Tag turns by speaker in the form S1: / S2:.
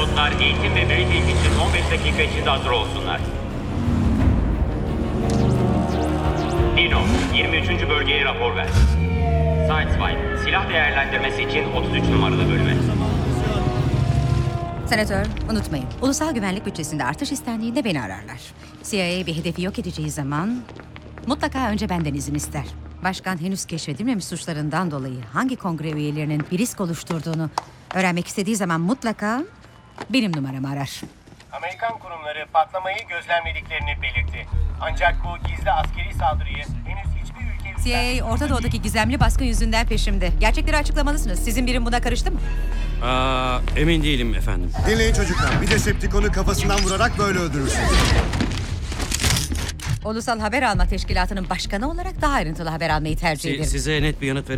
S1: Pilotlar eğitim ve briefing için 15 dakika içinde hazır olsunlar. Dino, 23. bölgeye rapor ver. Sideswipe, silah değerlendirmesi için 33 numaralı bölüme.
S2: Senatör, unutmayın. Ulusal güvenlik bütçesinde artış istendiğinde beni ararlar. CIA bir hedefi yok edeceği zaman mutlaka önce benden izin ister. Başkan henüz keşfedilmemiş suçlarından dolayı hangi kongre üyelerinin bir risk oluşturduğunu öğrenmek istediği zaman mutlaka benim numaramı arar.
S3: Amerikan kurumları patlamayı gözlemlediklerini belirtti. Ancak bu gizli askeri saldırıyı henüz hiçbir ülke...
S2: CIA Orta Doğu'daki gizemli baskın yüzünden peşimde. Gerçekleri açıklamalısınız. Sizin birim buna karıştı mı?
S4: Emin değilim efendim.
S5: Dinleyin çocuklar. Bir Decepticon'u kafasından vurarak böyle öldürürsünüz.
S2: Ulusal Haber Alma Teşkilatı'nın başkanı olarak daha ayrıntılı haber almayı tercih ederim.
S4: Size net bir yanıt